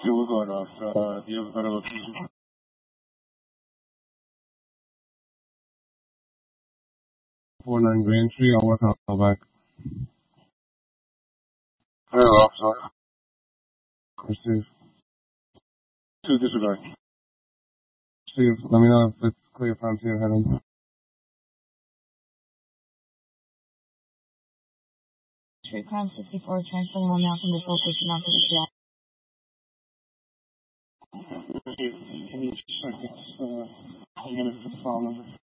Yeah, we're going off. Do you have a better location? 49 Grand Tree. I'll work on the back. Very well, officer. Receive. 2 disregard. Steve, let me know if it's clear from here head on. Street Crime 64, transferring one now from this location onto the jet. Can you check this, minutes for the file number?